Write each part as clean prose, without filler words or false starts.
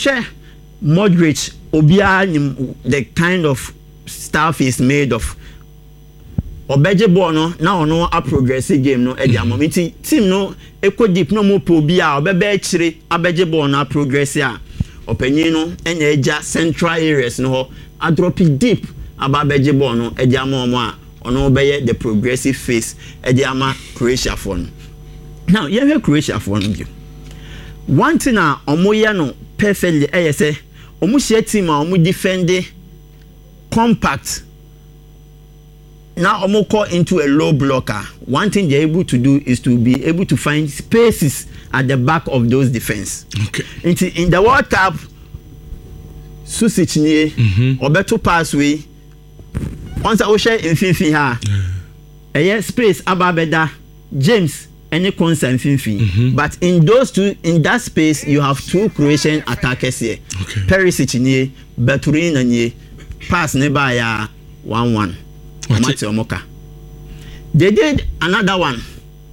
Che Modric obia the kind of stuff is made of. Obeje ball no na ono a progressive game no e dia momenti team no eko deep no mo po bia obebe akire abeje ball na progressive a opanyin no enya eja central areas no ho a drop it deep ababeje ball no e dia mo a ono obeye the progressive phase e dia ma Croatia for no. Now you hear Croatia for no. One thing na omoye no perfectly say omo share team a omo defend compact. Now omo call into a low blocker. One thing they're able to do is to be able to find spaces at the back of those defense. Okay. In the World Cup, Susic ni obeto pass way. Once I share infinity ha. Space ababeda James any concern infinity. But in that space you have two Croatian attackers here. Okay. Perisic ni Beturin ni pass nearby 1-1. They did another one.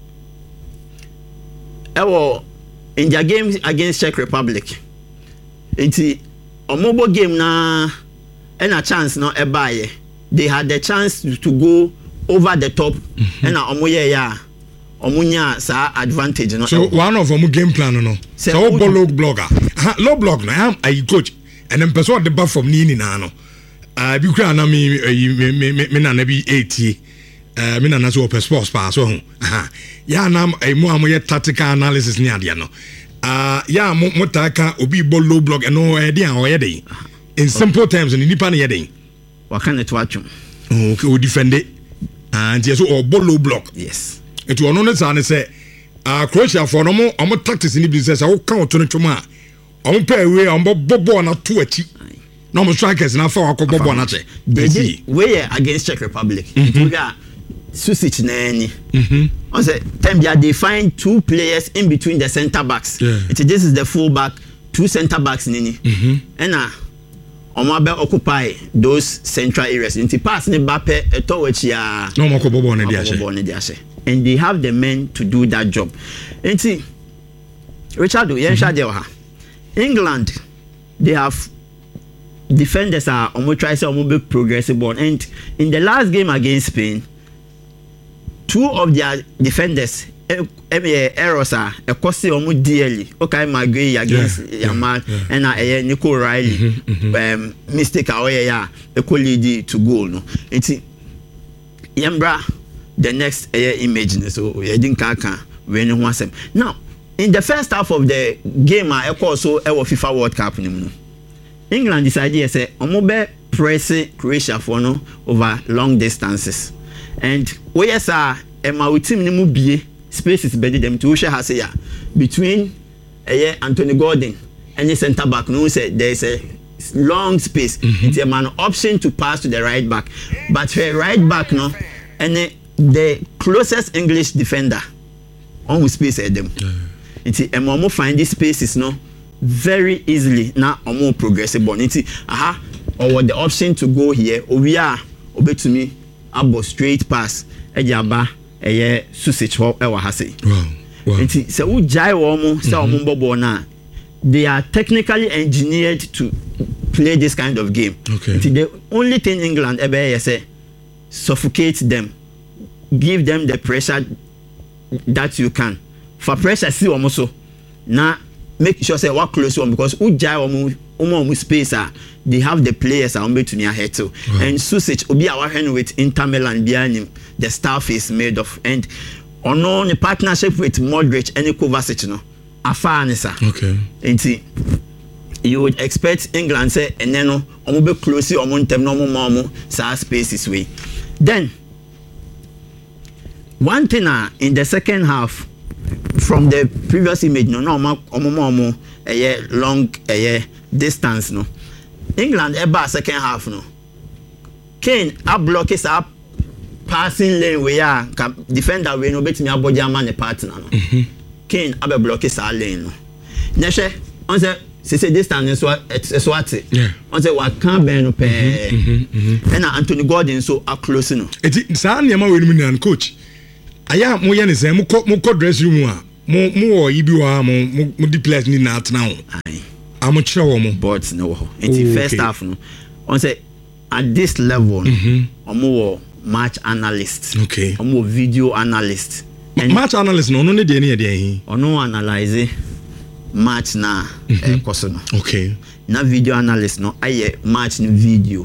In their game against Czech Republic. It's a mobile game na and a chance no ebaye. They had the chance to go over the top and omunya sa advantage no. So one of them game plan no. So low blogger. Low blog na I coach and then person the back from ni na no. Bi kura na me na na bi 80 me na na so open sports pa so ya na mo amoye tactical analysis ni ade no ya mo taka obi bo low block no e dey an oyede in simple terms ni nipa na yede wa kan it watch okay o defend it and yes o bo low block yes it one no say say Croatia for no mo tactics ni bi say o kan o to no twoma o pa ewe o bo na to achi no mo strikers na fa akọ bobo na che we against Czech Republic we got Susic na any on say time they find two players in between the center backs this is the full back two center backs nini and omo be occupy those central areas inti pass ne Mbappe etowachi a no mo ko bobo na dia she and they have the men to do that job inti Richard England they have defenders are almost try to be progressive ball, and in the last game against Spain, two of their defenders errors are a cost almost dearly. Okay, Maguire against Yamal and Nico Riley mistake away lead to goal. No, it's Yambra the next image. So we didn't can when once now in the first half of the game, I also FIFA World Cup. England decided say omobe press Croatia for no over long distances, and we are my team ni mu bie spaces better them to share has ya between Anthony Gordon and the centre back. No say there is a long space. It's a man option to pass to the right back, but for right back no and the closest English defender on space at them. It's a more find these spaces no very easily now or more progressive bonity or the option to go here we are obey to me abo straight pass ejaba Susic ho e wa hase nti se u jai wo mo se o mo bobo na they are technically engineered to play this kind of game. Nti the only thing England ebe say suffocate them, give them the pressure that you can for pressure see wo mo so na make sure say what close one because ujai omo space they have the players are to near head too. And Susic obi our hand with Inter Milan behind him the staff is made of and ono the partnership with Modric and Kovacic no afa anisa and you would expect England say and then no omo be close omo ntem no omo sa spaces way. Then one thing in the second half from the previous image no long distance no England eba second half no Kane a block is up passing lane where defender we no betimi aboja man the partner no Kane a block is a lane no neshe on say distance so what on say what can be no pe and Anthony Gordon so a close no eti sa na ma we no coach aya mo ye ne say mo dress room a mo ibi wa mo di players ni na atena ho amochira wo mo boards no ho enti first half no on say at this level omo match analyst omo video analyst match analyst no ne de ne de ono analyze match na koso no na video analyst no aye match no video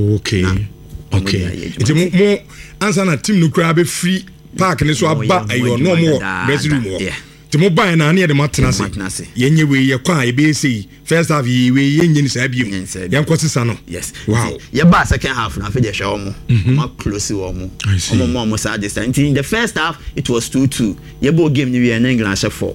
enti mo ansa na team no kra be free park ne so aba ayo no mo dressing room wo timo buy na na de matena se yenye we ye kwa e be say first half we yenye ni sa biem yan kwosisa no yes wow ye ba second half na fe de hwe omo ma close wo omo mo sa this time in the first half it was 2-2 ye bo game ni we in England share 4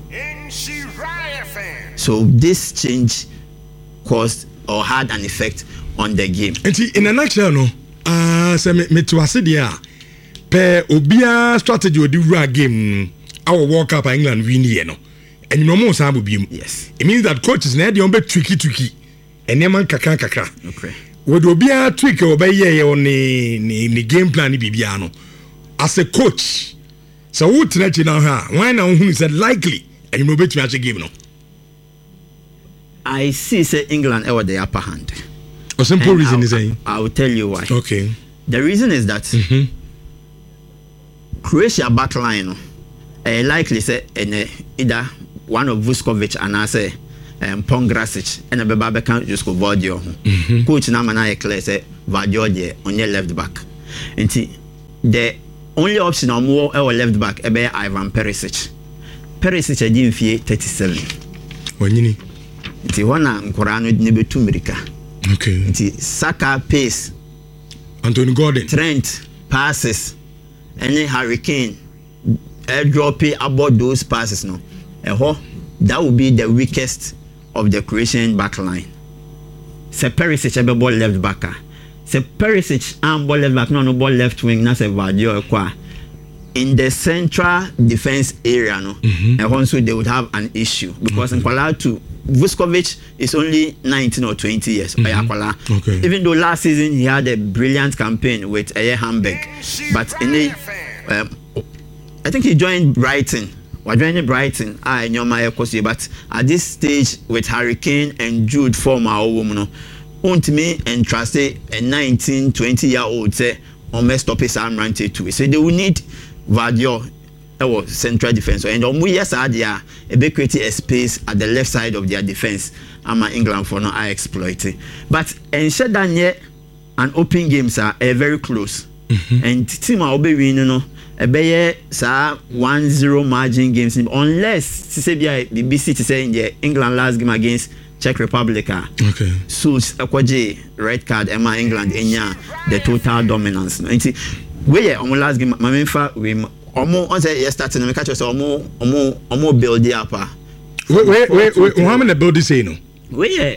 so this change caused or had an effect on the game in a nutshell no say me to ase dia pe obia strategy odi wura game our World Cup England win here no and no more sabu biom yes it means that coaches na dey on be tricky and man kakra okay we do bia trick obey here on ni game plan ni bibia no as a coach so who try now ha when na who said likely and you bet me actually game no I see say England over the upper hand. A simple reason is saying I will tell you why. Okay. The reason is that Croatia backline likely say either one of Vuskovic and I say Pongrasic and a Beba can just go Vardio. Coach Namana clear say Vardio on your left back. And the only option on more our left back be Ivan Perisic. Perisic didn't fear 37. When you nti wana nkora no ne betu America okay nti Saka pace Anthony Gordon Trent passes any Harry Kane dropping about those passes no that would be the weakest of the Croatian back line. Se Perisic ebe ball left back se Perisic and ball left back no ball left wing na se Vardio kwa in the central defense area no so they would have an issue because in Kuala to Vuskovic is only 19 or 20 years. Even though last season he had a brilliant campaign with Hamburg, but in I think he joined Brighton. We're joining Brighton. But at this stage with Harry Kane and Jude former woman, want me and trust a 19, 20-year-old say almost stop his arm run too. So they will need Vardio central defense and yes they create a space at the left side of their defense. England for now I exploit it, but ensure that an open games are very close and team will be winning a 1-0 margin games unless BBC to say in the England last game against Czech Republic suits a red card England the total dominance we on last game we Omo say yes starting me catch us omo build up. Wait, how many build this say no? We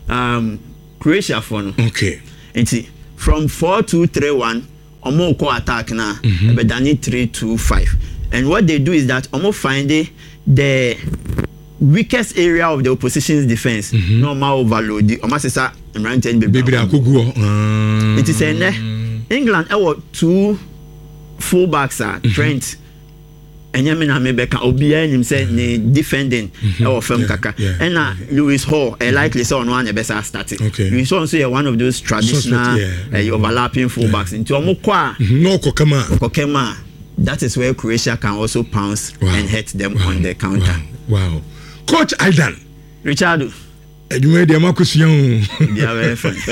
Croatia for no. Okay. Enti from 4-2-3-1 omo ko attack na but dani 3-2-5. And what they do is that omo find the weakest area of the opposition's defense. Normal overload. Omo say sa Imran baby akugu. It is England two fullbacks are Trent and Yamina Mebeka Obia him say ne defending our firm kaka and Lewis Hall likely so on one best starting. We saw also one of those traditional overlapping fullbacks into Omokwa no Kokema. That is where Croatia can also pounce and hit them on the counter. Wow. Coach Aidan Richardo you made the Marcus Young. They are very funny.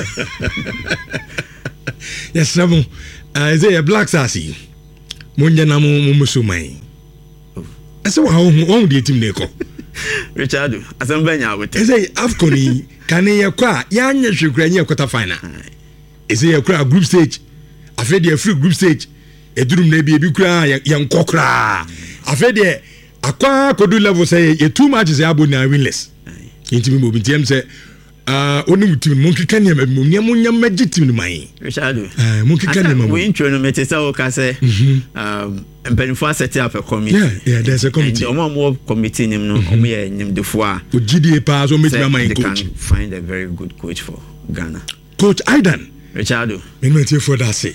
Yes, Samu. Is it a black sassy? Munja na musumai. I say how the team neko. Richardo, asambanya wote. Is it Afconi kane kwa yanya shukranyi quarter final. Is it a group stage? After the free group stage, a drum na bi kura yan kokra. After the akwa kodu level say a 2 matches abo na winless. Intimi mo bintem say oni mutim mo kika ne mo magic team mai Richardo mo kika ne mo we intro no metesa o ka say empenfo set up a committee there's a committee and more committee nim no o me nim defo a o GDA pa so meet my coach can find a very good coach for Ghana. Coach Aidan Richardo me no tie for that say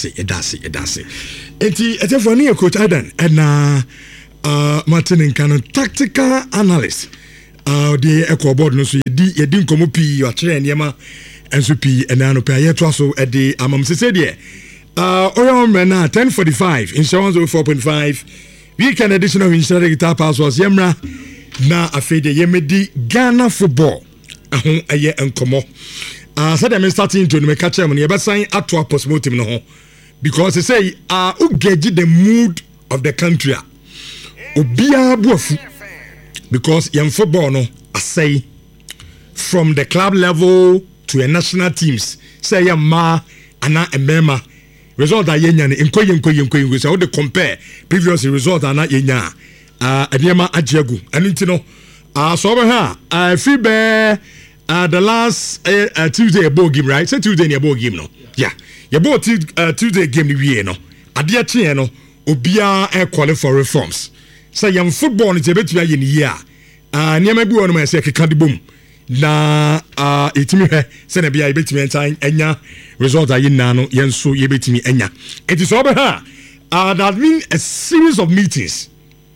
enti etefo ne coach Aidan and Martin Nkano tactical analyst the echo board no so yedi nkomo pi wa kire niema enso pi ena no pa yeto aso e de amam se de oyo mena 10:45 insurance 4.5 weekend edition of insurance guitar passwords yemra na afede yemedi Ghana football ahon eye enkomo said I'm starting to me catch am ne be sign ato postmortem no ho because they say ugeji the mood of the country obia buafu because young football no I say from the club level to a national teams say ya ma ana emema result that yenya enkoye so they compare previous result ana yenya adema ajiagu anu ntino so over here free bear the last Tuesday ball game right say Tuesday near ball game no yeah your ball Tuesday game we no ade ache no obia qualify for reforms say young football ni betu aye ni year niam bi wonu ma say keka de bom na etimi he say na bia betimi entan enya result aye na no yenso ye betimi enya it is over here that been a series of meetings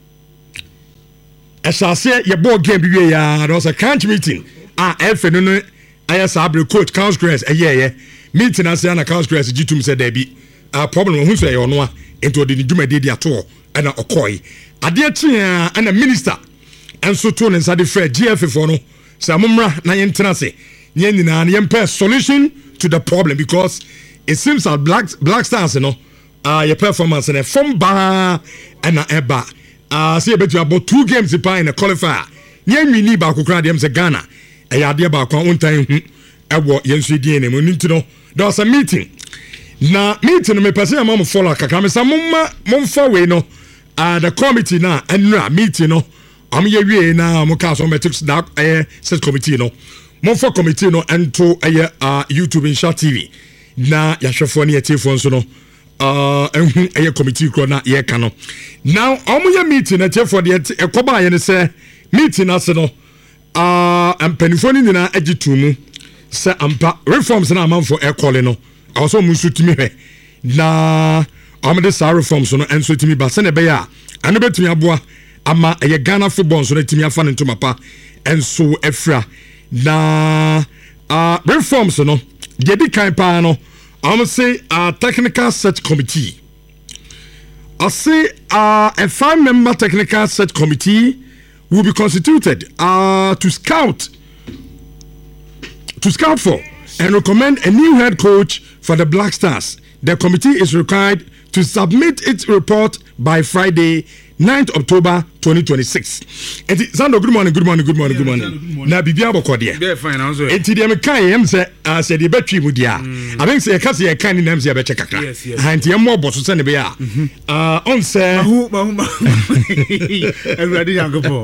as I say your ball game bi ya there was a country meeting efe no ayes abre coach Council Grace yeah meeting as na Council Grace gitum say there be problem who say ono into the dwumade dia to na okoi ade atia na minister enso to ne nsade frɛ GF for no samumra na yentena se nyina na yempe solution to the problem because it seems that Black Stars no your performance na from ba na eba say betu about 2 games in a qualifier nyenwi ba kokra dem se Ghana ade ba kwa ontan hu ewo yensu die ne mu ntino there was a meeting na meeting me person am follow kaka me sa momfa we no the committee na enra meeting no am ye wie na mo ka so metrics that set committee no momfa committee no ento YouTube in Share TV na ya hwefo ne yetifo nso no enhu committee kro na ye ka no now am ye meeting na tefo de ekoba ye ne se meeting ase no ampanifoni nyina agitumu se ampa reforms na amanfo calling no also musutimi hwe na amede sa reforms no enso timi ba se ne be ya ane betimi aboa ama eye Ghana football so timi afa ne ntomapa enso efra na reforms no dedi kan pa no am say technical search committee I say a 5-member technical search committee will be constituted to scout for and recommend a new head coach for the Black Stars. The committee is required to submit its report by Friday, 9th October 2026. And Sando, good morning. Na bibia bokodia. Yeah, fine. Also, enti dem kan yem se se de betwi mu dia. I think say ka se kan ni nam se be che kakra. Enti yem mo boso se ne be ya. On se ma everybody yangopo.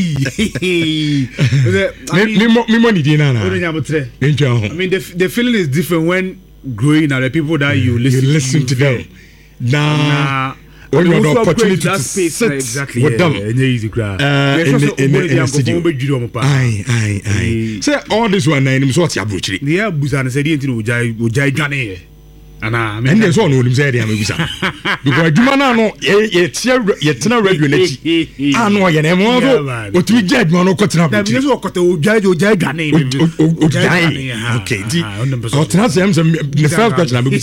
Me money di na na. I mean the feeling is different when growing are the people that you listen to them. Nah. When you have the opportunity to sit exactly with them in the studio. Aye. Say all this one name is what you approach it. Yeah, Busan said into Ujai Gane. And there's one who said, I'm because Jumana, yet no regularity. I know your name. What we judge, Mono Cotton. There's what Ujai Gane. Okay, the first question I'm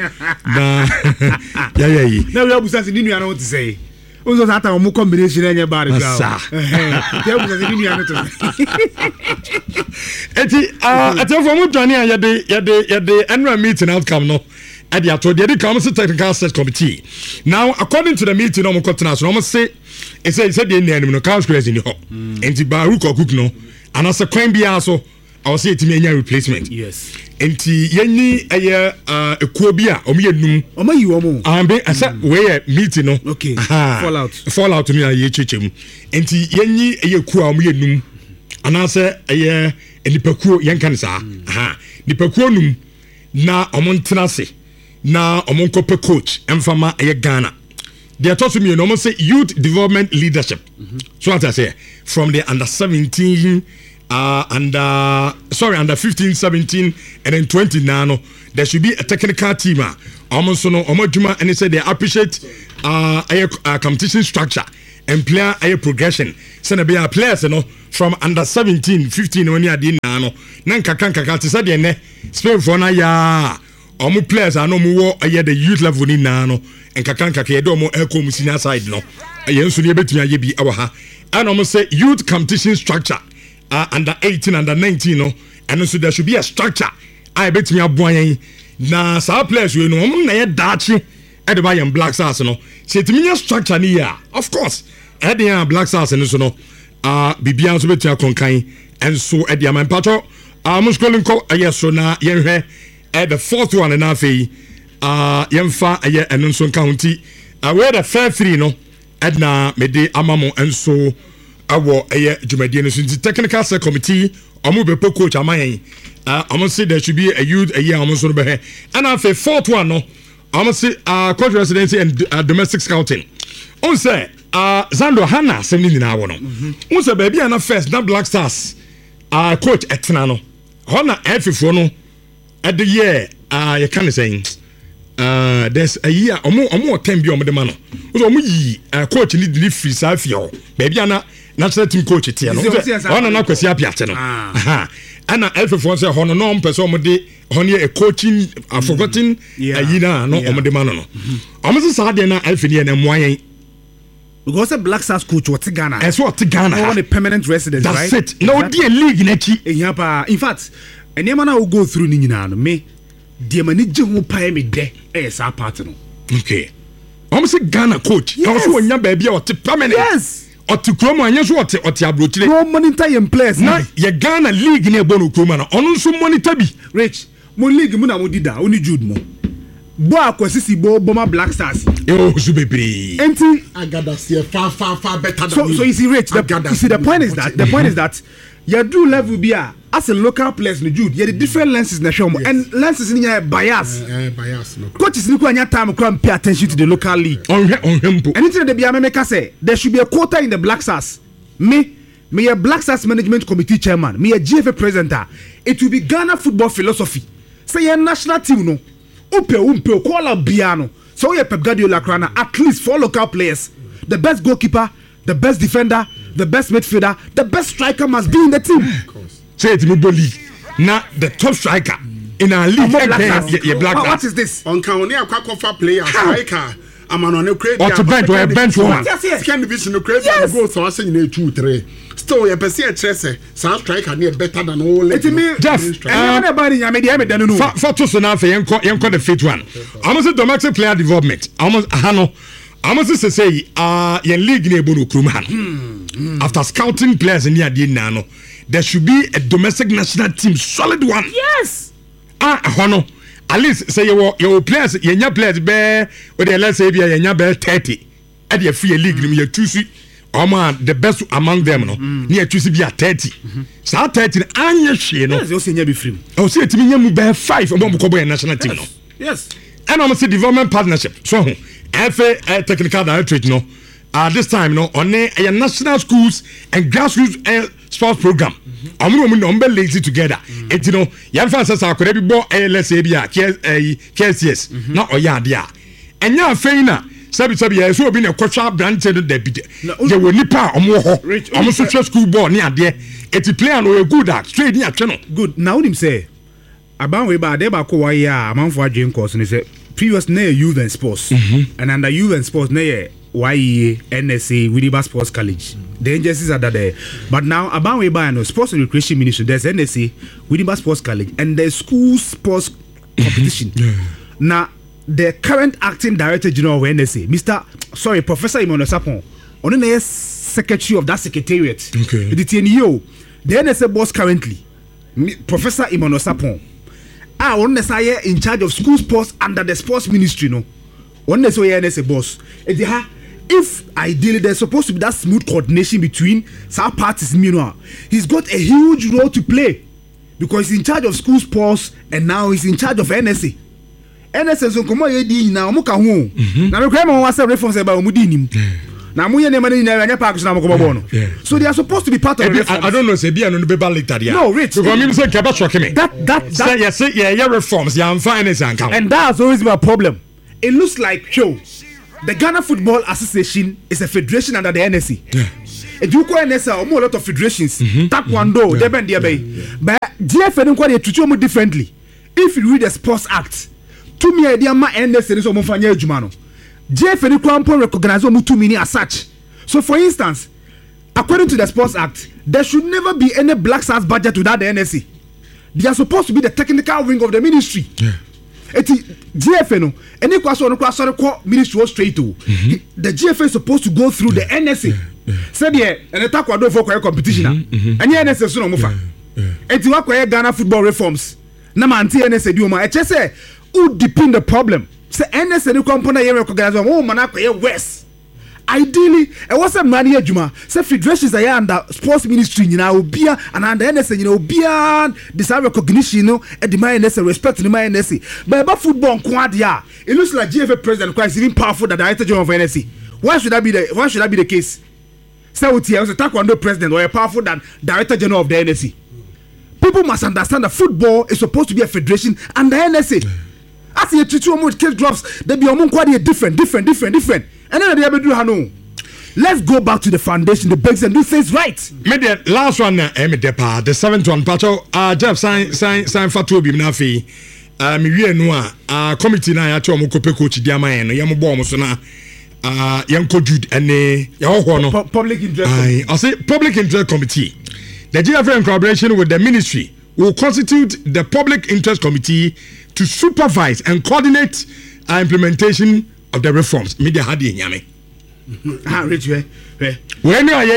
yeah. Now we have Busan, you know what to say. Also, that a more combination in your body. I tell from Johnny, the annual meeting outcome. No, at the actual the Council Technical Search Committee. Now, according to the meeting, no more almost say it said the name no Council Grace in the hall. And the Baruko cook no, and as a crime be also, I'll say to me any replacement. Yes. Enti yenni a kuobia omiyedum omayiwomo ambe asa we meeting no okay fallout ni aye chechemu enti yenni kuo omiyedum anase nipakuo yenkan sa nipakuo num na omontenase na omonkope coach emfama Ghana they are taught me no say youth development leadership so what I say from the under 17 under 15, 17, and then 20 now. There should be a technical team. Almost no, and they said they appreciate a competition structure employer a progression sɛ na be a players no from under 17 15 when you dey na no na nkaka te sɛ de ne Spain for na ya omo players ano mo wo the youth level ni na no nkaka ye do mo ekom senior side no ye nso ne betumi aye bi awa ha and omo say youth competition structure under 18 under 19 no and so there should be a structure I betumi aboan na sa players we no omo na ye dachi e de ba Black Stars no say timi structure ni ya of course e de Black Stars no so no bibia nso betumi akonkan and so e de man pato muscolin ko so na ye hwe the fourth one na afei yemfa aye eno nso county we the fair three no edna mede amamo enso awo aye dwumadie no so technical set committee omo be coach amayen omo say there should be a youth a year omo so be he and afei fourth one no omo say coach residency and domestic scouting on say Zando Hana semni na wo no on say baby na first na Black Stars coach etena no hona efifo no at the year you can say there's a year omo 10 bi omo de ma no so omo yi coach ni di free safio baby ana national team coach tie no hona na kwesi apiate no ana efifo say hono no mpese omo de hono a coaching forgotten ayina no omo de ma no omo se sa de na efini na moayen because a Black Stars coach what Ghana as what Ghana on a permanent residence. That's right? It no dear league nechi in fact and yamana will go through ni nyina no me de mani je ho pae me de sa part no okay almost Ghana coach also onya ba bia o te permanent yes o te kromo anya so o te abrochire no monitor your players na ye Ghana league na ebo no kromo na ono so monitor bi rich mo league mu na mo dida oni Jude mo bo akwasisi bo boma Black Stars yo so bebre enti agada see far better than so you see rich the point is that you do level bia as a local players no Jude you the different lenses na show and lenses ni bias no coaches ni ko anya time ko pay attention to the local league on hempo anything that bia me make say there should be a quota in the Black Stars me a Black Stars management committee chairman me a GFA president it will be Ghana football philosophy say your national team no umpe call a piano so you Pep Guardiola crana at least 4 local players the best goalkeeper the best defender the best midfielder the best striker must be in the team say it me boli na the top striker in our league Black what is this on can only akwakofa player striker amano ne create or to bench one second division no create go so say na 2-3 still you person say some striker near better than all it me Jeff everybody ya me dey no for to so na yenko the fit one almost domestic player development almost almost say yen league na ebo no krum han after scouting players in the na no there should be a domestic national team solid one yes hono at least say your players yenya players be we dey let's say be yenya be 30 at the free league you choose the best among them no near choose be 30 so 30 anya hwe no yes o senya be free o say timi nya mu be 5 omo ko boy national team no yes and I'm say development partnership so FA technical directorate no this time no on a national schools and grassroots sports program I'm be lazy together and you know yan fan say akore bi bo let's say bia KCS na oya dia enya afeina sabi so obi na kwatwa branch no da bi je woni pa omo ho omo so school ball ni ade eti player no good at straight ni atwe no good now him say aban we ba de ba ko wa ya amanfo adwen course ni say previous na youth and sports and under youth and sports na YEA NSA Widiba Sports College the agencies are there but now about we buy no sports and recreation ministry there's NSA Widiba Sports College and the school sports competition now the current acting director general of NSA Professor Imano Sapon on the secretary of that secretariat okay the TNO the NSA boss currently Professor Imano Sapon on the in charge of school sports under the sports ministry no on the NSA boss if ideally there's supposed to be that smooth coordination between some parties, he's got a huge role to play because he's in charge of school sports and now he's in charge of NSA. NSA so come on now muka hu. Na me kwema wan say reforms about mudi nim. Na mu ye ne mani na nya park so na mo ko no. So they are supposed to be part of it. I don't know say bia no be later there. No, Rich. Because me say keba shock me. That say reforms ya am fine as and that's always my problem. It looks like show the Ghana Football Association is a federation under the NSC. If you call NSC, a lot of federations, taekwondo, deben diabe. But GFN inquiry treat you differently. If you read the Sports Act, to me idea ma NSC is omofanya ejumano. GFN inquiry recognize omu mini as such. So for instance, according to the Sports Act, there should never be any Black Stars budget without the NSC. They are supposed to be the technical wing of the ministry. GFN, any question ministry was straight to. The GFN is supposed to go through the NSA. Said yeah, and the taekwondo for competition. And the NSA so no mufa. Eti wa kwa Ghana football reforms. Na manti NSA di oma. Eche say who depend the problem. Say NSA ni company ye recognize o mana kwa West. Ideally, it was a money adjuma. Say federations are under sports ministry, you know, obia and under NSA, you know, obia deserve recognition, you know, and demand NSA respect the my NSA. But about football quadia, it looks like GFA president is even powerful than the director general of NSA. Why should that be the case? Say what here was a taekwondo president or powerful than director general of the NSA. People must understand that football is supposed to be a federation under NSA. As you treat you with kids drops, they be different. And then they do Hano. Let's go back to the foundation, the basics, and do things right. Media last one, the 7th one, Pacho, Jeff sign for 2 Bimnafi. Me no committee na ya to mo kope coach diama en yam bo mo so na yanko Jude and no public interest. I say public interest committee. The GFA in collaboration with the ministry will constitute the public interest committee to supervise and coordinate implementation of the reforms. Media had in yame. Rich way. When you are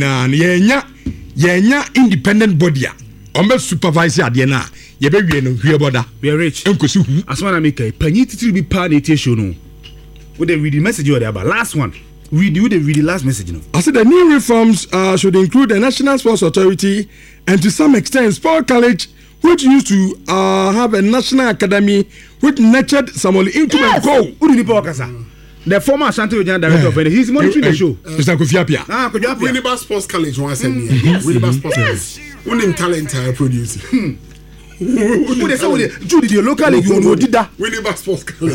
yenya independent body. Supervisor Adiana. You be border. We are rich. As one I make a penny to be part of show no. With the read the message you are about. Last one. Read the last message. No. I said the new reforms should include the National Sports Authority and to some extent Sport College, which used to have a national academy which nurtured Samuel into and go. The former Ashanti Regional Director of NSC, he's monitoring the show. Mr. Kofiapia. Winneba Sports College one send me. Winneba Sports College. Winning talent producing. Who they say Judy the local league you did that. Winneba Sports College.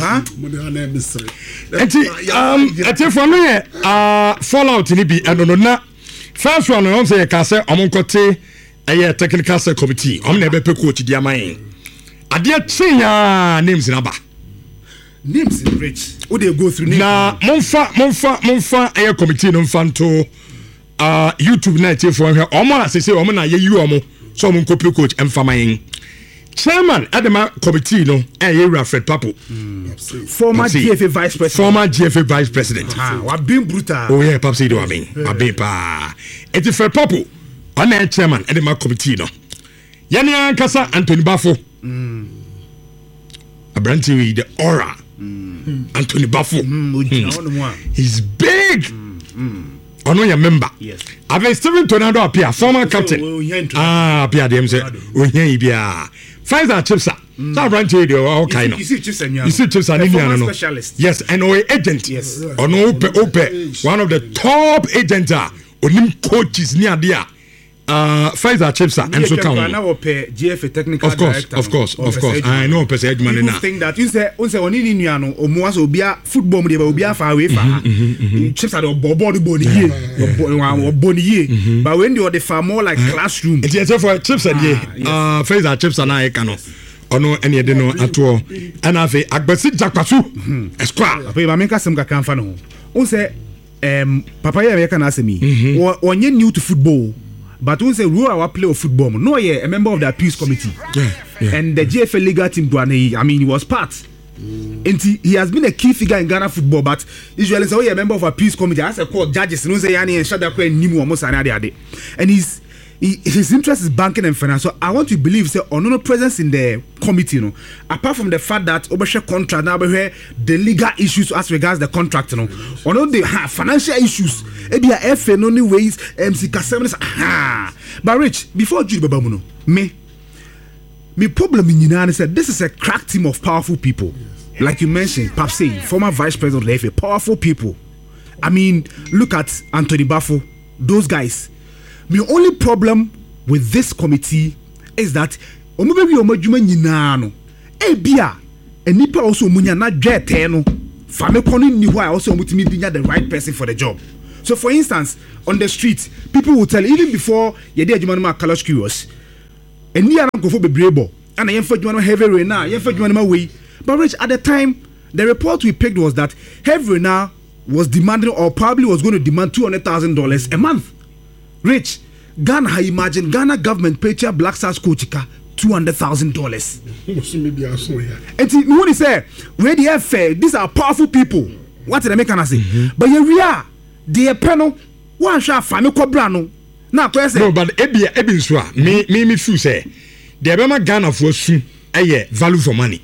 Ati for me fallout ni bi eno na first one on say ka say omonkote technical committee. Omna be pe coach di amayin. Ade chinya names na ba. Names in rich. Who they go through names? Na monfa air committee no fanto YouTube na tie for hwe omo na say omo na ye yu omo so omo copy coach emfamayin. Chairman Adama committee no Fred Papo. Former GFA vice president. Former GFA vice president. Wa been brutal. Oh yeah, Papsi do abin. Abin pa. Eti Fred Papo on chairman Adama committee no. Yani ankasa Anthony Bafo. Abranti with the aura. Anthony Bafo. He's big. Ono ya member. Yes. Ave Steven Tornado appear, former captain. Appear them say, "Onya ibia." Faisal Chipsa. That Abranti do all kind of. You see Chipsa no. Specialist. Yes, and our agent. Yes. Ono ope one of the top agents. Onim coaches near there. Faisal Chipsa and so come. Now GFA technical director. Of course. I know per se man na. Think that you say oni ni nuano omuaso obia football mu dey obia far away far. Chipsa do bobo do boni ye. But when they far more like classroom. It is for Chipsa dey. Faisal Chipsa na e kano. Ono ene de no ato. And afi agbesi jakwasu. Esquire. Afi ma menka sem kakran fa no. On say papa ye ka na asemi. Onye new to football. But when say who our play of football, no, a member of the appeals committee, and the GFA legal team. He was part. And he has been a key figure in Ghana football. But usually, so a member of appeals committee, as a court judges, no say yani and Shadakwe and Nimu almost another. And his interest is banking and finance. So I want to believe say no presence in the committee, apart from the fact that Obesha contract now the legal issues as regards the contract, or the financial issues. Ebi a FN only ways MC Kasemis. But Rich, before Jude Babamuno, me problem in United said this is a crack team of powerful people. Like you mentioned, Papsi, former vice president of the FA, powerful people. I mean, look at Anthony Bafo, those guys. My only problem with this committee is that Omobia Omajuma Yinano, Ebia, and Nipa also Munya na Jeteno Fame Koni knew why also multimedia the right person for the job. So for instance, on the street, people will tell even before you did Jumanma Colors Curious, and near go for Bebrebo, and I am for Jumanma Heavy Rena, you for Jumanma way. But Rich, at the time, the report we picked was that Heavy Rena was demanding or probably was going to demand $200,000 a month. Rich, Ghana, I imagine Ghana government paid your Black Stars coach $200,000. And see, what he say, where they have fair, these are powerful people. What did I make an say? But here we are, the panel, one shall find a cobrano. Now, no, but Ebin Swa, me feel say, the Abema Ghana for soon, a year value for money.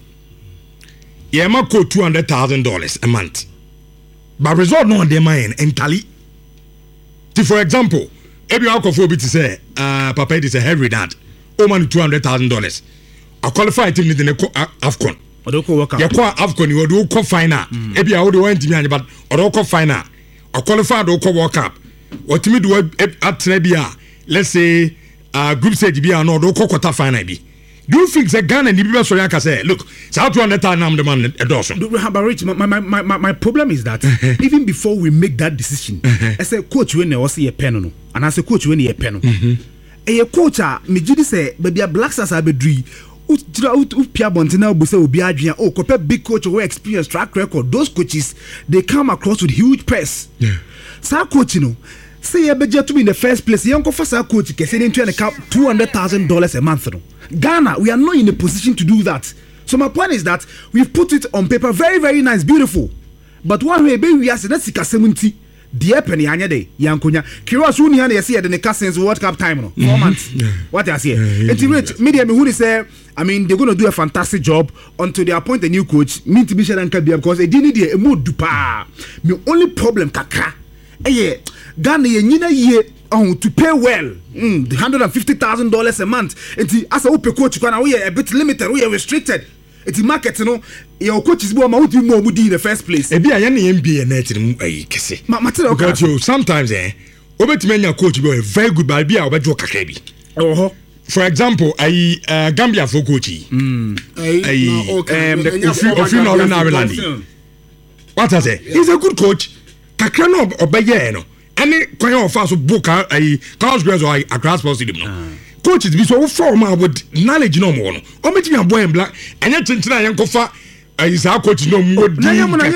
Yema co $200,000 a month. But result no on their mind entirely. For example, every alcohol to say, Papa is a heavy dad. Man $200,000. I qualify team in the AFCON. You call AFCON, you do call final. Maybe I would want to be, but or call final. I qualify do call World Cup. What me do at Trebia? Let's say group stage be or no do call quarter final be. Do you think that Ghana and the people so say, look, it's how $200,000 I'm the man a dozen. My problem is that even before we make that decision, I say coach when I see a pen and I say coach when a pen. A coach, me judi say, but the Black Stars are bedri. Pia Bontina Busa will be Adrian. Oh, compare big coach or experience track record. Those coaches they come across with huge press. Yeah. Sa coach, you know, say a budget to be in the first place. Young officer coach can say into an account $200,000 a month. Ghana, we are not in a position to do that. So my point is that we've put it on paper, very, very nice, beautiful. But one way, baby, we are saying that's 70. Dear penny anya day yankunya Kiros who ni see at the Cousins World Cup time 4 months. What I say it's media me who say I mean they're going to do a fantastic job until they appoint a new coach mean to be sure and because they didn't need a mood dupa. My only problem kakra Ghana ye to pay well $150,000 a month and as a open coach we are a bit limited, we are restricted. It's market, you know. Your coach is more in the first place. Ebi aye na NBA net ni kese. Because you sometimes obetime coach be very good but be a obejo kakra bi. For example, Gambia for coach. Ofi no na Ireland. What I say? He's a good coach. Kakra no obeye no. Any kwan of us book Carlos Grace or a grass positive no. Coaches be so form with knowledge no more. O metimi aboy en black enya chinchina yen kofa is our coach no more. Na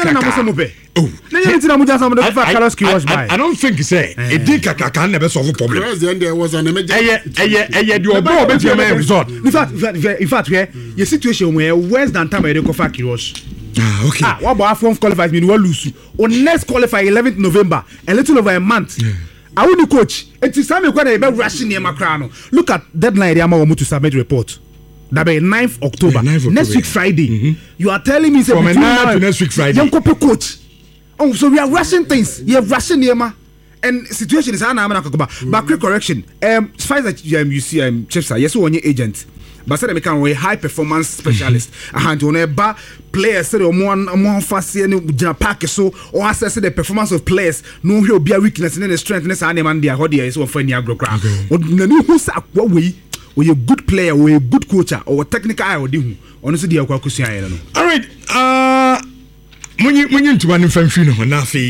Carlos Curious by. I don't think say e dey kakaka na be solve problem. President there was an emergency. The obo betimi result. In fact where your situation where worse than time dey kofa Curious. Okay. What about form qualifies mean we lose. On next qualify 11th November, a little over a month. I want the coach. It is time when they rushing near Macrano. Look at deadline. They are to submit report. That be 9th October. Next week Friday. You are telling me from now to next week Friday. Young couple coach. Oh, so we are rushing things. You are rushing near ma. And situation is but quick correction. As far as you see, Chefsa, yes, one agent. But say they become a high performance specialist. And on a bar players say more fast pack so or assess the performance of players. No here be a weakness and the strengthness and man there how there is one for any agro crowd. Or who's what way or a good player or a good coach or a technical eye or do honestly the Aquacusia. All right. When you to one in Fanfino, Nafi.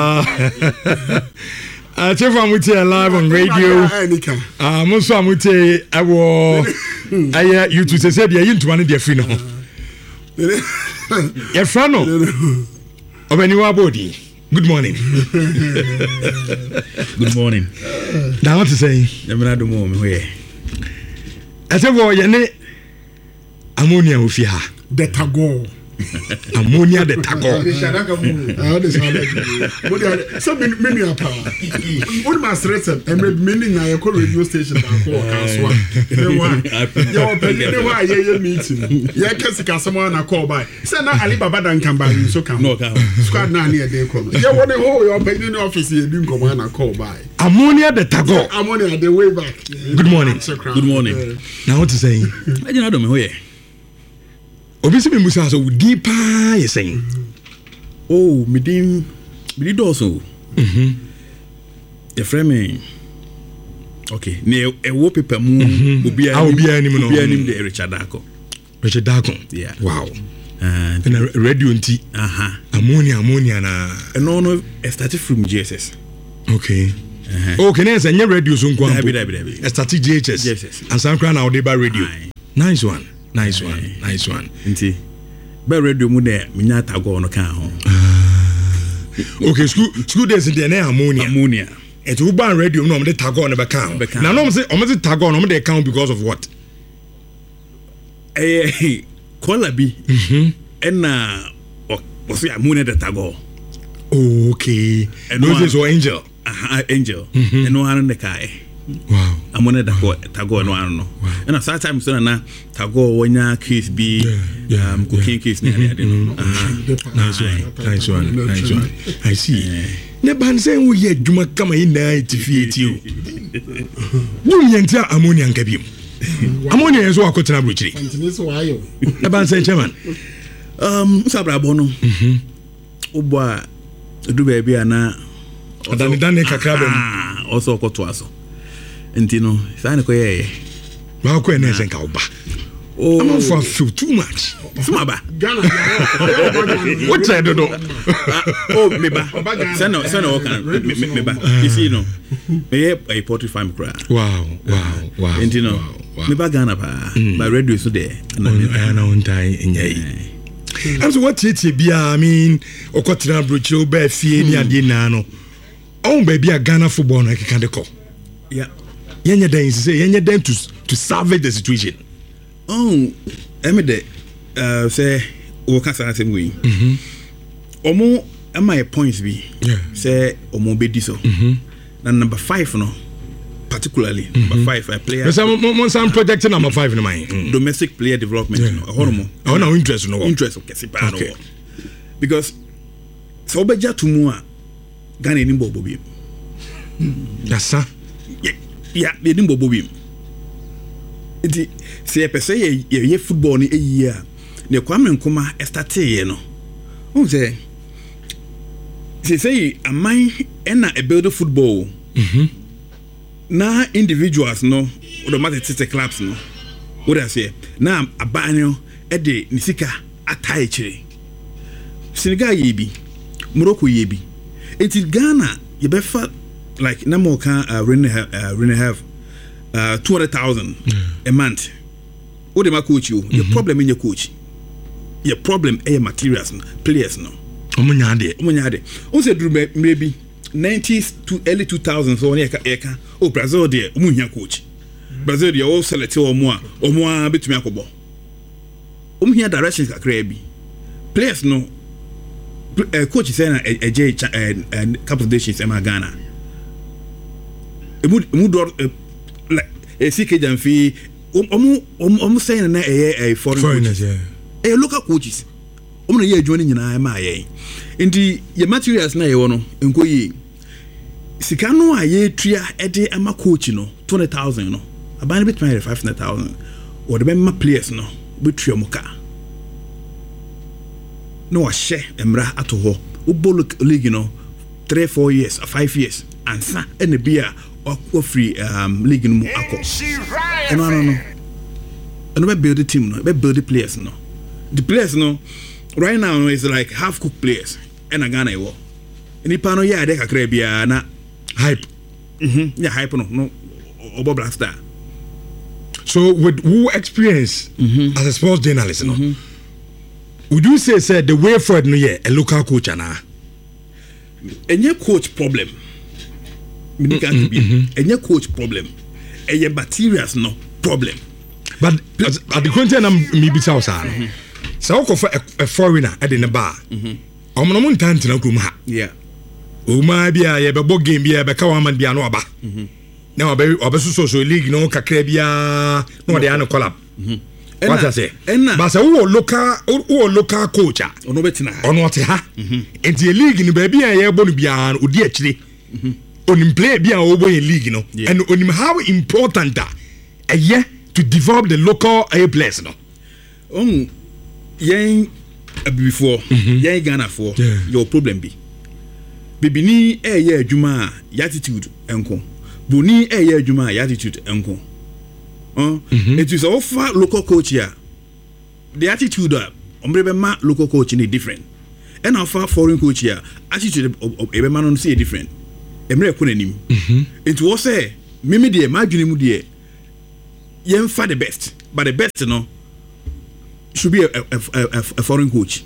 Chef, I'm with you live on radio. Most I'm with you. I will. You to say you're into one of their free. Your friend of any body. Good morning. Good morning. Now what to say? I'm not the moment where I said, well, you're ammonia with you. The tago. Ammonia the taco. So many are power. What my stress and meaning I call radio station meeting. Yeah, because someone I call by. Say now Alibaba don't come by so come. No, squad now near they come. Yeah, what the whole your penny office here didn't come on a call by. Ammonia the taco. Ammonia the way back. Good morning. Good morning. Now what to say? I don't know where. Obviously, we must have deeper. You saying? Oh, me did also. The frame. Okay. Ne a wallpaper moon. Will be a Richard Dako. Richard Dako. Yeah. Wow. na radio nti ammonia na no started from GSS. Okay. Okay, na say radio so nko ampo. Dabi. Started GSS. And some na Odeba radio. Nice one. Nti ba radio mu de minya tago no kan ho. Okay, school days in the ammonia. Et you ban radio no me tago no be kan. Na no me say o me tago no me dey kan because of what? Kola bi. Na o say ammonia de tago. Okay. And no is Angel. Angel. And no one the kai. Wow. Ammonia de tago no ano. And sometimes so na tago wonya case bi cooking case na Nice one. I see. Ne ban say we ye djuma kama ina tifie o. Dum yentia ammonia nkabiem. Ammonia enso akotena brochiri. Ne ban say chairman. Sabra bono. Obo do baby ana adane kakra bem. Also okoto aso. Enti no, say na koye. Ba ko ene sen ka oba. Oh, I'm for feel too much. Smaba. Ghana. What said do? Oh, meba. Send no meba. You see no. Me a poultry farm cry. Wow. Enti no. Meba Ghana pa. My radio so there. I know untai nyai. I'm so what it be I mean okotina brocho be fie ni ade na no. On baby a Ghana football na can dey call. Yeah. Yenye den say yenye den to salvage the situation. Oh, Emede, say, Oka Sassam way. Omo, am I points be? Say, Omo Bediso. And number 5, no, particularly, number 5, I play. Some project number 5 in my domestic player development. No interest, no interest. Okay. Because, so Beja to Mua, Ghana in Bobo. Yes, sir. Yeah, they didn't Bobo. Nti se pese ye football ni eyi ne Kwame Nkrumah start ye no say amman na e build football na individuals no automatic clubs no what I say na aban e de ni sika atai kire Senegal ye bi Morocco ye bi enti Ghana ye be fa like na mo kan Rennes have 200,000 a month. What am I coach you? Your problem in your coach. Your problem are your materials, players no. Omunyade. Also maybe 90s to early 2000s so eka. Oh Brazil there, omunya coach. Brazil there all select omo betumi akobo. Omunya directions kakra bi. Players no coach say na a couple of days in Ghana. Like a CK Jamfi, saying a foreigners, a local coaches. Only year joining in IMA. In the materials na yono, and go ye. Sikano, a year tria ede ama coach no, 20,000 no, a band bit 500,000, or the member players no, with Triomoka. No, a share emra at all. Ubolo league, 3-4 years or 5 years, and sa and the beer. Or free league no akọ. No. And we build the team no, we build the players no. The players no right now is like half cooked players. And a Ghana wo. Nipa no ya de kakra bia na hype. Yeah hype no obo blaster. So with who experience as a sports journalist no. Would you say the way forward no yeah a local coach ana? Any coach problem. Any coach problem, a materials no problem. But at the content maybe so for a foreigner at the bar. I'm not ha. Yeah. Uma be a bebo game be a bekawaman be no aba. Now so league no kakrebia no de ano collab. What I say? But who local coach ono betina. Ono what ha? And the league in baby a bonu bia odi akire. On play be a league, no, and on how important that a year to develop the local players, no. Before Ghana for your problem be. Bibini year juma attitude enko. Buni year juma attitude enko. It is offer local coach here. The attitude ombrebe local coach ni different and our foreign coach here attitude ebe man no say different emre ko nanim it was say mimi de ma dwene mu de yen fa the best but the best no should be a foreign coach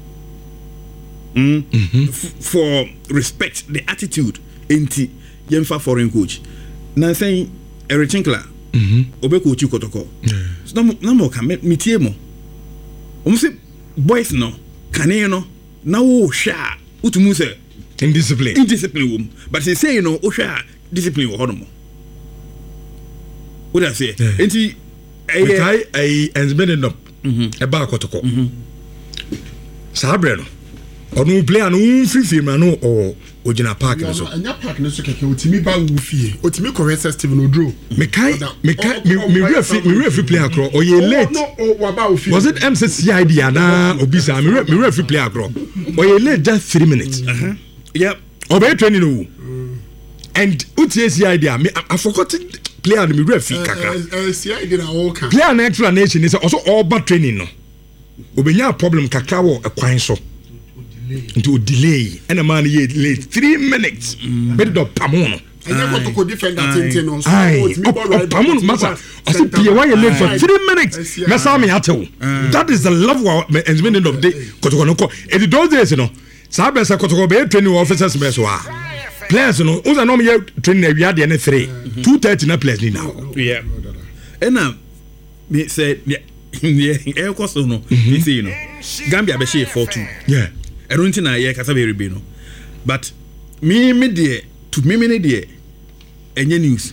for respect the attitude enti yen fa foreign coach na saying Eric Chinkler obe coach kotoko so na mo ka metie mo say boys no kane no na wo hwa utumu say indiscipline wom but say you know o hwa discipline wo hono mo what I say enti ai enzbending up e ba kotoko sabre no onu player no free man no ogina park no so anya park no so keke otimi ba wu fie otimi correct Steven Odro me referee player across or you late was it MCCID ana obisa me referee player across or you late just 3 minutes yep obey training no and UTCID I forgot player me referee kakra CID na all can player na explanation is also all bad training no obenya problem kakra wo ekwan so into delay and a man ye late 3 minutes better do pamono and you got to defend that thing on so pamono massa I said pie why you late for 3 minutes messa me atew that is the love and meaning of day kotoko no ko it those days no sabe sa kotoko be training officers be so players no uza no me training na wiade na 3 2:30 na players ni now yeah and me said yeah cost no you see you know Gambia be share 4-2 yeah I don't think I kasa be rebe no but me there to me there enye news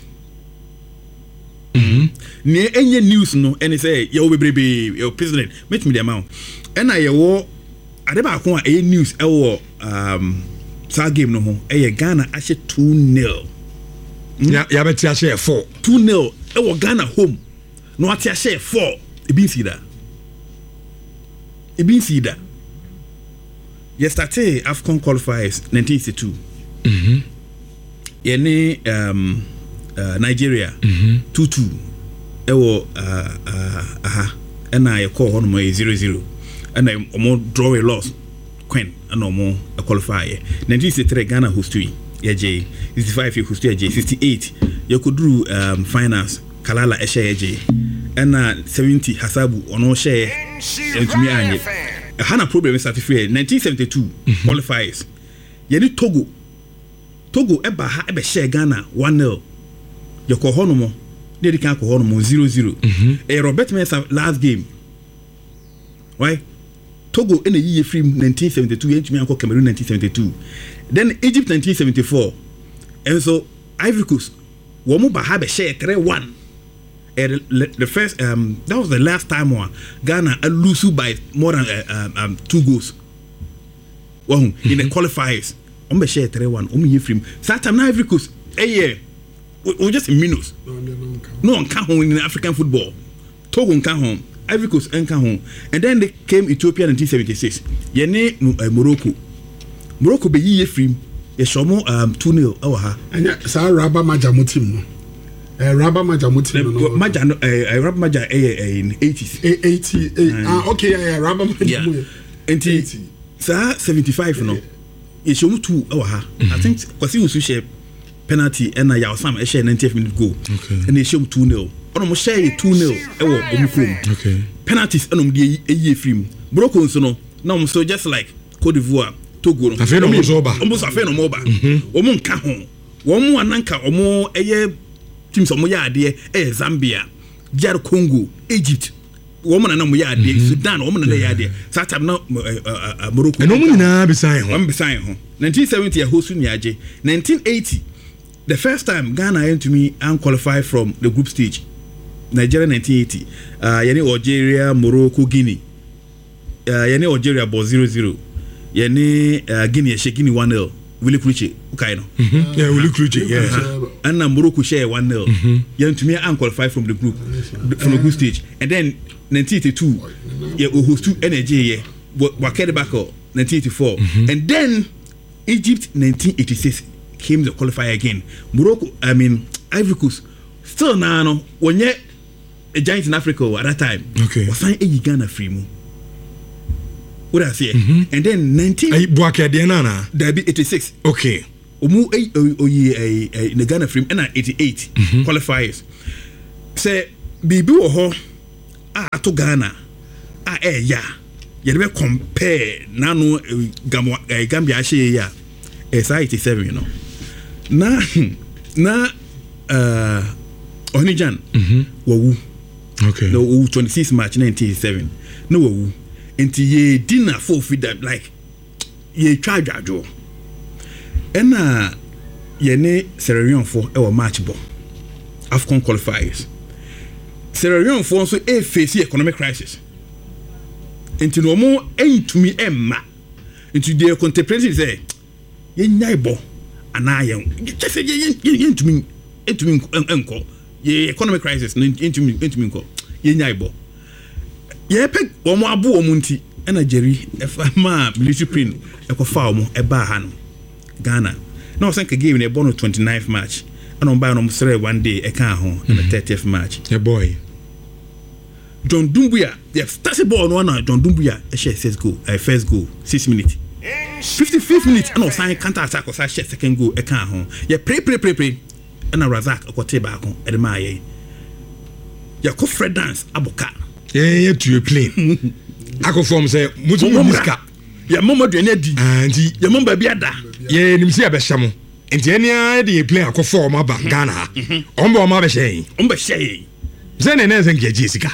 ne enye news no and say you bebrebe your president meet me the amount and I wo ade ba ko a news e wo sa game no ho e Ghana ashe 2-0 ya beti ashe 2-0 e wo Ghana home no ati ashe 4 e bin see that yesterday AFCON qualifiers 1962 yene Nigeria 2-2 ewo ena ye call hono mo 0-0 ena omo draw a loss Queen ana omo qualifier 1963 Ghana host ye 65 host ye 68 ye koduru finals Kalala ye ena 70 Hasabu ono share entumi anye hana problem certificate 1972 qualifiers yeni Togo eba ha ebe share Ghana 1-0 ye ko hono mo dey kan ko hono mo 0-0 Robert Mensah last game why Togo ene yiye free 1972 yentumi anko Cameroon 1972 then Egypt 1974 and so Ivory Coast wo mo ba ha be share 3-1 the first that was the last time Ghana lose by more than 2 goals in the qualifiers on be share 3-1 ye free that time now Ivory Coast we just in minus no one can home in African football Togo can home Ivory Coast can home and then they came Ethiopia 1976 yene Morocco be ye free ye shomo 2-0 ha anya sa raba majamu team no Rabba Majamuti Rabba Maja in 80s. 80 okay, yeah, Rabba Majamuti. And 75 no. It's show 2 I think because he share penalty and I yaw some share 90th minute goal. Okay. And they show 2-0. On share 2-0 okay. Penalties and ye free. Broken so no. Now so just like Cote d'Ivoire, Togo. Almost a no moba. Omo nka ho. Wo mo ananka omo teams omo ya ade Zambia, DR Congo, Egypt. Woman na mo ya ade Sudan, woman na ya ade. Satam na Morocco. And omo na beside ho. 1970 ya host ni aje. 1980 the first time Ghana went to me and qualify from the group stage. Nigeria 1980. Yani Algeria, Morocco, Guinea. Yani Algeria ball 0-0. Yani Guinea Guinea 1-0. Willie Kruche, okay, no. Yeah, Willie Kruche, yeah. And Morocco share 1-0. Yeah, to me, I qualify from the group, from the group stage. And then 1982, yeah, we host 2 energy, yeah. Waked back up 1984, and then Egypt 1986 came to qualify again. Morocco, Ivory Coast, still now, when you're a giant in Africa at that time, okay, was signed a Ghana free move. What I say? And then 19. Buake Diana. There be 86. Okay. Omu in the Ghana frame and 88 qualifiers. Say Bibi wo to Ghana. Ya. You never compare nano Gambia she ya. It's 87, you know. Na Onijan wawu. Okay. No 26 March 1987. No wawu. Enti ye dinner for feed that like ye charge ajo. Ena ye ne Sierra Leone for our match ball. AFCON qualifiers. Sierra Leone for also face economic crisis. Enti no mo entumi emma. Enti they contemplating say ye nyai bo ana ye just say ye entumi enko ye economic crisis no entumi enko ye nyai bo. Ye pe omo abo omo nti ena Jerry efa ma military pin ekofa omo eba ha no Ghana na osan ka game na ebo no 29th March and on buy no sere one day e kan ho na 30th March yeah boy John Dumbuya the starting ball no na John Dumbuya e share first goal 6 minutes 55th minute and osan counter attack or share second goal e kan ho ye pray na Razak akote ba ko e de ma ye ya ko Fred dance aboka yeah to a plane ako form say mutu miska ya mama do na di anti ya mama bia da ye nimsi abehya mo enti enia de play ako form aba Ghana omba ma behye zene neze ngeji sika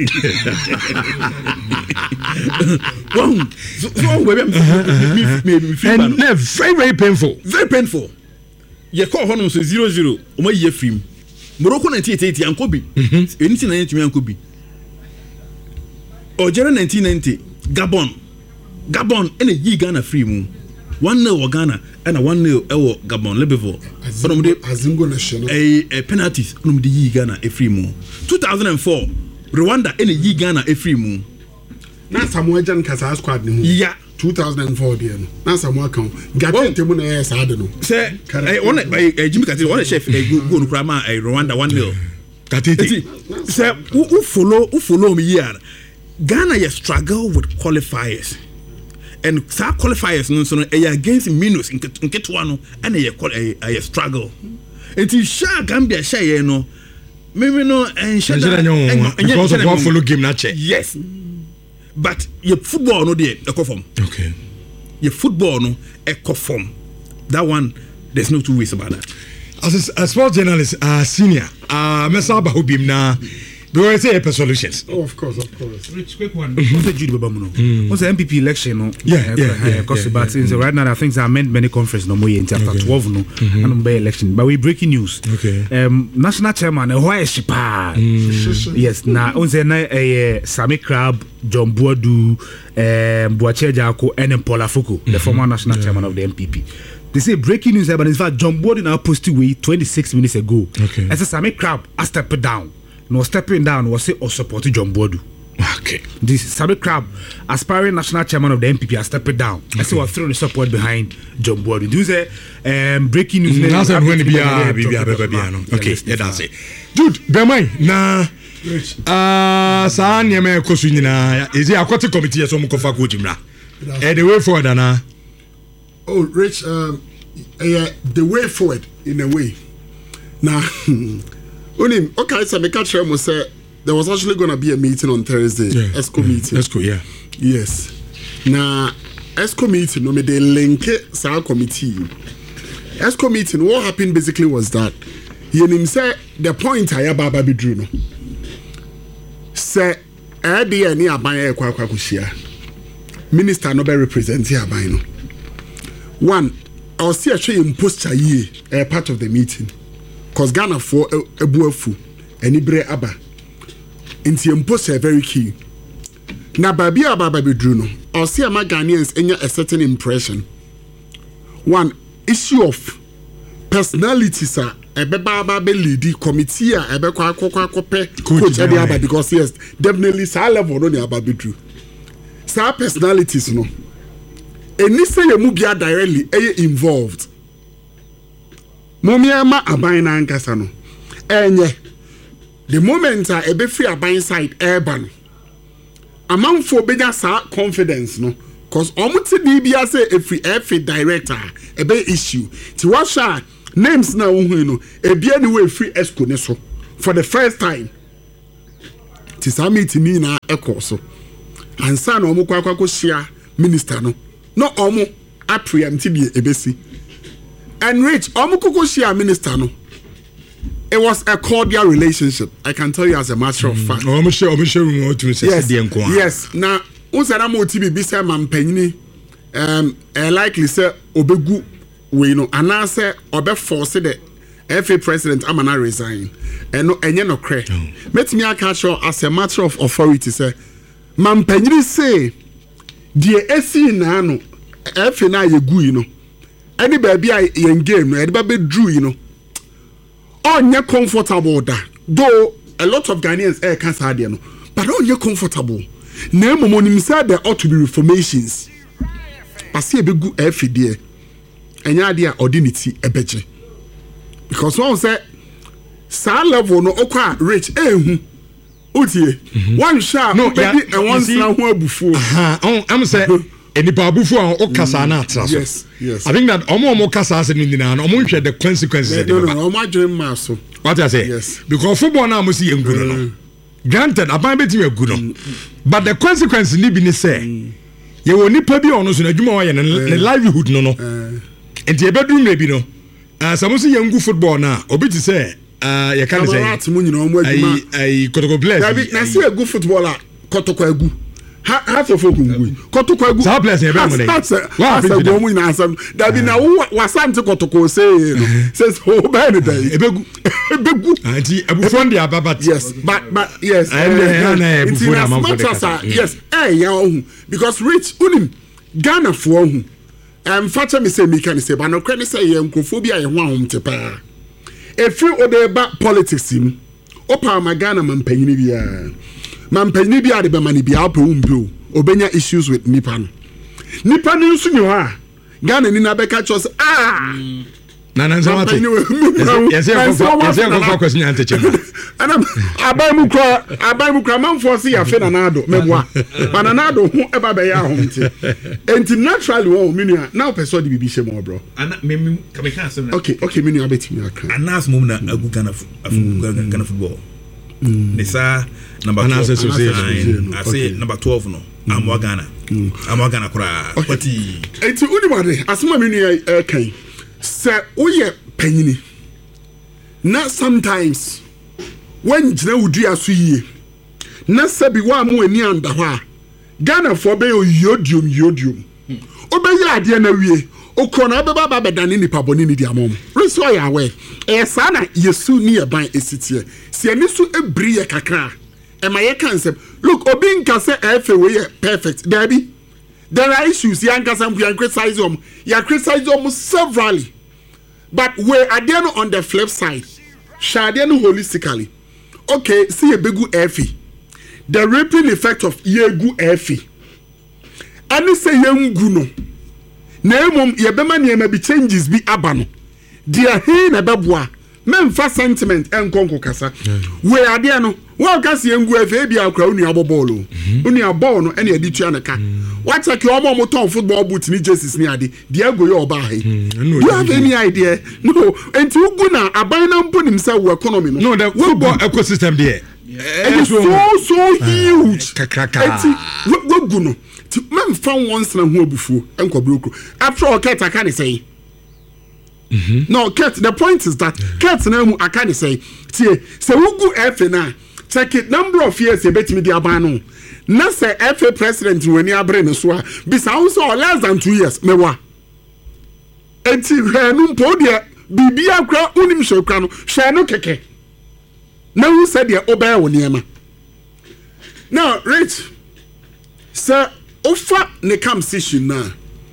wow so we be very painful ye call hono so 0-0 o ma ye film Morocco 1988 ankobi anything na yetumi ankobi Algeria 1990 Gabon ene yi Ghana free mu 1-0 Ghana and 1-0 ewo Gabon Libreville from the Azingo national penalties from the yi Ghana e free mu 2004 Rwanda ene yi Ghana e free mu na Samuel Jan Kasa squad ni mu ya 2004 there no na Samuel kan gate temu na yes ade no say one Jimmy Katili one chef go no krama Rwanda 1-0 Katiti say who follow me here Ghana you struggle with qualifiers and sa qualifiers no so against minus in ketwa and you struggle until sha Gambia sha no me no and sha because of one follow game na check yes but your football no dey eco-form okay your football no eco-form that one there's no two ways about that as a sports journalist senior mesaba hobim na we will say solutions. Oh, of course. Rich, quick one. What's the Judy Babamuno? What's the MPP election? No? Yeah. But right now, I think there are many conferences no more in chapter 12 no, and by election. But we breaking news. Okay. National chairman, why is she pa? Yes. Now, on the Sami Crab, John Boadu, Boache Jako, and Paula Fuku, the former national chairman of the MPP. They say breaking news, but in fact, John Boadu now posted away 26 minutes ago. Okay. As a Sami Crab, I stepped down. No stepping down was say or supporting John Boadu. Okay. This Sami Crab, aspiring national chairman of the MPP, has stepped down. I say we're throwing the support behind John Boadu. Do you say breaking news? That's when be okay. Yeah, that's it. Dude, Bemai na San Yame Kosunina is the aquatic committee as some kofa kujimra. The way forward, Anna. Oh, Rich, the way forward in a way. Now. Okay, so make sure say there was actually going to be a meeting on Thursday. Yeah. ESCO meeting. ESCO, yeah. Yes. Now, ESCO meeting, no me they link sa committee. ESCO meeting, what happened basically was that he said the point I Baba Bidru no. Say ade ni aban ekwa kushia. Minister no be represent aban no. One, I was see actually imposture ye part of the meeting. Cause Ghana for ebuafu enibre aba nti impose very key na babi aba bedru no or see ama Ghanaians enya a certain impression. One issue of personalities are ebeba be lead committee a ebekwa akokwa coach ebe aba because yes definitely sa level no aba bedru sa personalities no eni say you bia directly involved. Momiama aban na nkasa no enye the moment ebe free aban side urban amanfo beja sa confidence no cause omuti DBA say every director a be issue ti washa names na uhu no ebia ni we free esco ne so for the first time ti summit ni na ekọ so ansa na omu kwakwa share minister no omu preemptive the ebesi and Rich omu koko share minister no. It was a cordial relationship. I can tell you as a matter of fact. Yes. Now, Usana Motibi Bisa Mampeni, likely say Obegu, we know, and I say Obe forced the FA president Amana resign, and no crack. Let me catch you as a matter of authority, say Mampeni say, dear SC Nano, FA na ye gu, you know, any baby I in game, no, any baby drew, you know. You're comfortable that though a lot of Ghanaians can't say no, but you're comfortable. Name monim said there ought to be reformations. But see a big good FDA and your idea ordinity a beche. Because one said San level no okwa rich one sharp no and one slap before. I'm saying any babufu or kasana. Yes. I think that omo kasa in the consequences. No, my dream master. What I say? Yes. Because football now must see good. Granted, I might be a good. But the consequences need be say. You will need to be honest in a juma and livelihood no. And the bedroom maybe no. Some say young football now. Obi to say, you can't say. I could bless. I see a good footballer. Kotoko half of folk Kotoko so bless you that's a woman answer that be now was anti Kotoko say says oh bad day ebegu anti abufon dia baba yes but yes yes because Rich unim Ghana for hu facha me say me can say but no credit say yankophobia ye ho ahom tepa efi odeba politics him opa ma Ghana mampanyini bia mampanyini bia de be mani bia opa umbu obenya issues with nipan nso nyo ha Ghana ni na be catch us na nzamati yes question ante chema ana abai mu kra man force ya fe na nado meboa bana nado hu eba be ya ho nti enti naturally wo minua now person de bibi shemo bro ana me kameka asem na okay minua betimi aka anas mum na agu Ghana football nisa number 12 I say number 12 no amwa Ghana kura pati enti unimade asema minua kan say oye panyini na sometimes when jina wudi aso yie na sabi wa mo ani anda ho a Ghana for be yodium obeyi ade na wie okona beba bedane nipa boni ni diamom reso ya we sa na yesu ni e ban esitie se ani so ebri ye kakra e ma ye concept look obi nka se efe we perfect dabi there are issues yanka some we criticize them severally but we are there on the flip side shadiano holistically okay see a begu efi the rippling effect of yegu efi and say yengu no na emom yebema niema bi changes bi abano dia he na beboa memfa sentiment enkonko kasa we are there no wa kasi yengu efi bia akra unu abobolo unu abol no ene edi tua neka what check your mom ton football boot ni jerseys ni ade dia go your oba he you have any idea no enti ugu na aban na mpo nim say wo economy no the football ecosystem there it's so huge enti ugu no mem fan once na ho abufuo enko broko after all ket aka ne say no ket the point is that ket na mu aka ne say tie say ugu efe na check it number of years e betimi di aban no na say FA president when you abre no so a bisa so less than 2 years mewa enti hanu mpo de bibia kra unim hwekra no hwe no keke na hu said de obey wo niema now Rich sir offer ne come session na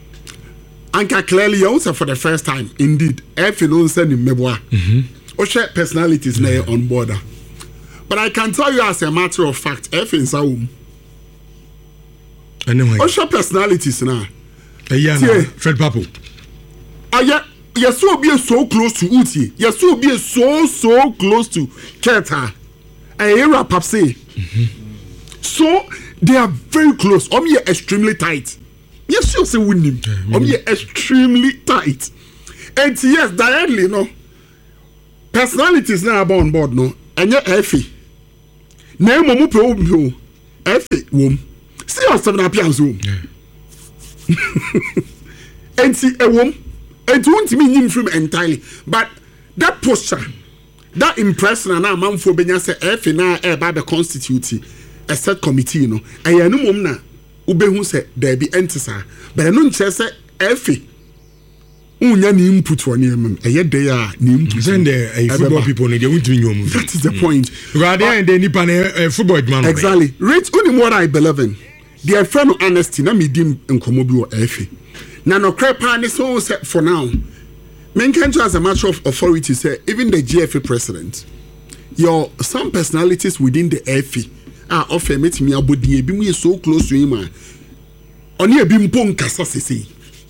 anka clearly also for the first time indeed FA no send meboa o share personalities na on board but I can tell you as a matter of fact FA in Saum anyway Osha personalities na Fred Papo yes so be so close to Uti yes so be so close to Keta era Papse so they are very close extremely tight Yes, you say winning. Extremely tight. And yes, directly, no. Personalities now on board, no. And yet, Effie. Name of Mupo, Effie, womb. See us 7 appearance room. And see a womb. And won't mean him from entirely. But that posture, that impression, and now man for Benya say Effie now by the constitute a set committee, no. And ya no mum na ube who say there be entisa. But I don't say Effie. Unya ni input for him. A year they are ni input. Send a football people need to win. That is the point. Rather than the Nippon football man. Exactly. Rich only what I believe in. Dear friend of honesty, na me dim enkomobi or Effie. Na no crepa ni so set for now. Men can't as a matter of authority say even the GFA president. Some personalities within the FA are often met me about the be so close to him. Only a bimpon kasa say.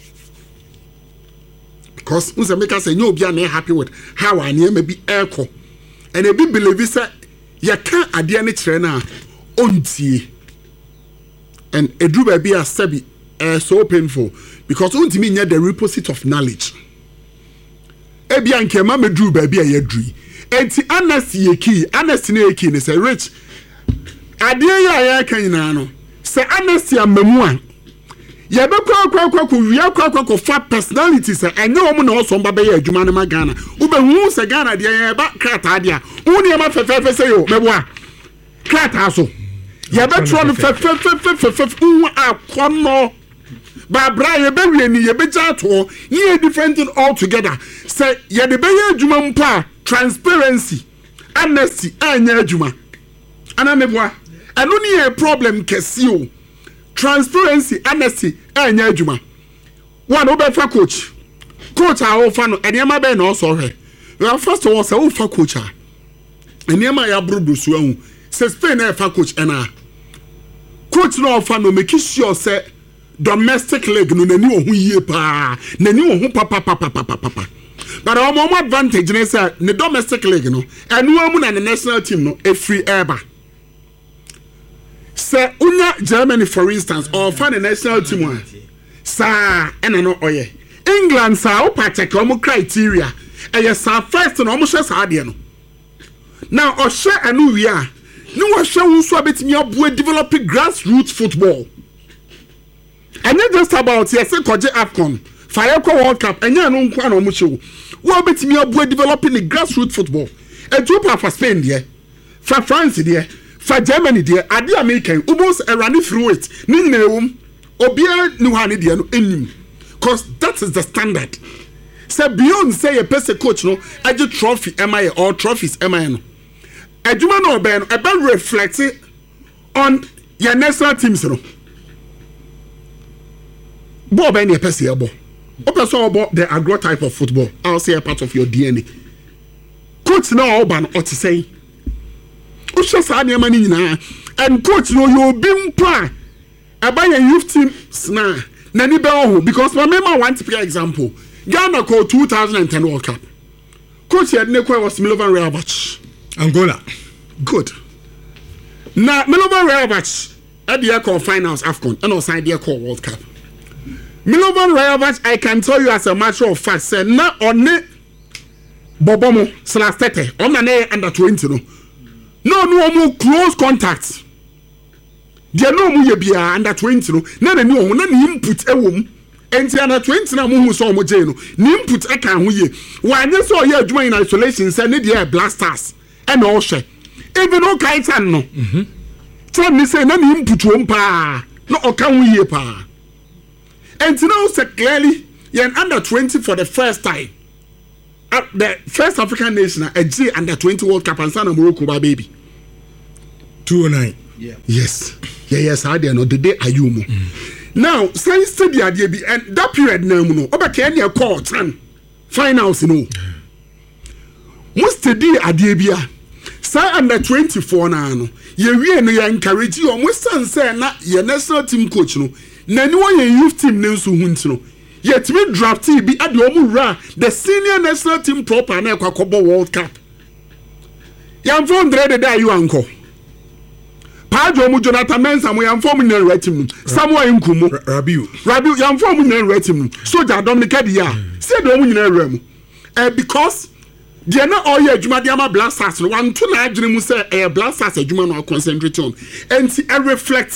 Because Mr. Maker say no be happy with how I near may be echo. And a big believe say ya can't adiane trainer onti. And a drew baby a sabi so painful because onti mean the reposite of knowledge. Ebi anke ma me drew baby a yedri. Enti honesty ye key, honesty ne key ne say rich. Adie ya kan nyina no. Say honesty amemua. Ye be kwa wia kwa fa personality say enye omo na oso mba be ya adwuma ne magana. Ube hu say Ghana de ya ba krata de a. Uni ma fefe say yo meboa. Krata so. Ye be tro no fefe akono. Babra ye be wi ni ye be jato. Ye different thing altogether. Say ye de be ya adwuma mpa transparency honesty anya adwuma. Ana meboa. Eno ni a problem kesi o. Transparency, honesty, anya adwuma. One obefa coach. Coach a ofa no enema be na oso hwe. Well, first of all, say ofa coach a. Enema ya brodo so ahu. Say Spain na fa coach ena. Coach no ofa no make sure say domestic league no nani ohun yie pa. Nani ohun papa. But our more advantage ne say the domestic league no. Enu amu na the national team no e free airba. Say unya Germany for instance or fan the national team one sa ena no oye England sa opateke omo criteria eye sa first no omo hwe sa ade no now o hwe anu wi a ni wo hwe unso abetimi abo develop grassroots football and not just about yes koje AFCON fire ko World Cup enya no nko na omo hwe wo abetimi abo developing the grassroots football e tupa for Spain there for France there for Germany there ade American almost a running through it ni nyinawum obia ni hane there no enim cause that is the standard say beyond say a person coach no age trophy MI or trophies MI no adwuma no be no e be reflect on your national teams no bo be ni person ebo o about the agro type of football I'll say a part of your DNA coach no oba no o te say Usha sa ane mani nyina and coach no you be mpa aba your youth team na ni be ho because my member want to play example Ghana called 2010 World Cup coach had ne was Milovan Rajovic Angola good na Milovan Rajovic at the call finals AFCON and also the call World Cup Milovan Rajovic I can tell you as a matter of fact say na on Bobomo /Tete on na under 20 no more close contacts. There no more be under 20 no. Na no na ni input e wom. Enti under 20 na mo so mo je no. Ni input e kan ho ye. Wa anye so ye adwuma in isolation say ne dey blasters. E na o hwe. Even no kaitan no. Tell me say na ni input wom pa. No o kan ho ye pa. Enti now say clearly you under 20 for the first time. The first African nation a G under 20 World Cup and Sana Morocco baby 209 yes I didn't know the day ayumo now since the idea be and that period now no oba Kenya call 10 finals no most the idea be say under 24 na no ye wie no ya encourage you almost say na your national team coach no na ni one youth team ne so hunti no yet me draftee be at the omura the senior national team proper na kwakobo World Cup. Yam from dread there you uncle. Pajo mu Jonathan Mensah mo yam form nyina right team Samuel Nkumu Rabiu yam form nyina right team Soldier Dominic Adia say do mu nyina rem because they na all year adwuma de ama Blasters no wan to na adwene mu say Blasters adwuma no concentrate on and see reflect